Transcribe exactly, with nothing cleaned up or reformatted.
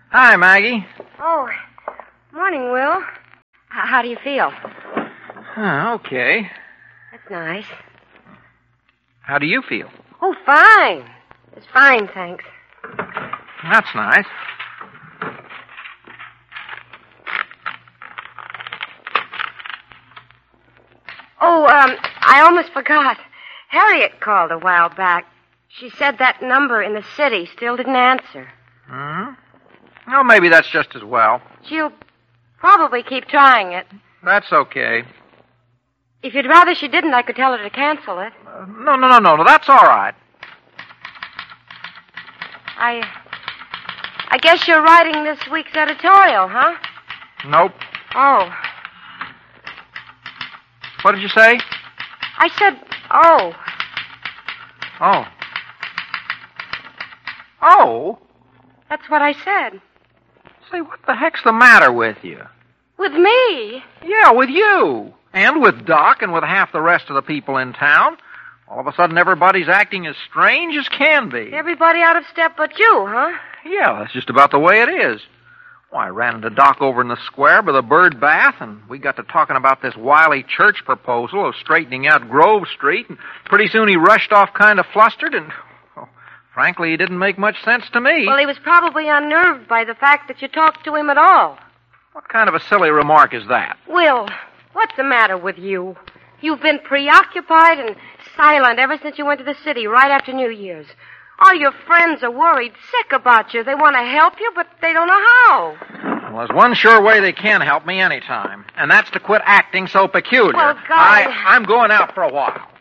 Hi, Maggie. Oh, morning, Will. H- how do you feel? Huh, okay. That's nice. How do you feel? Oh, fine. It's fine, thanks. That's nice. Oh, um, I almost forgot. Harriet called a while back. She said that number in the city still didn't answer. Hmm? Well, maybe that's just as well. She'll probably keep trying it. That's okay. If you'd rather she didn't, I could tell her to cancel it. Uh, no, no, no, no, no. That's all right. I... I guess you're writing this week's editorial, huh? Nope. Oh. What did you say? I said, oh. Oh. Oh? That's what I said. Say, what the heck's the matter with you? With me? Yeah, with you. And with Doc and with half the rest of the people in town. All of a sudden, everybody's acting as strange as can be. Everybody out of step but you, huh? Yeah, that's just about the way it is. Why, I ran into Doc over in the square by the bird bath, and we got to talking about this wily church proposal of straightening out Grove Street, and pretty soon he rushed off kind of flustered, and, well, frankly, he didn't make much sense to me. Well, he was probably unnerved by the fact that you talked to him at all. What kind of a silly remark is that? Will, what's the matter with you? You've been preoccupied and silent ever since you went to the city right after New Year's. All your friends are worried, sick about you. They want to help you, but they don't know how. Well, there's one sure way they can help me anytime, and that's to quit acting so peculiar. Well, God... I, I'm going out for a while.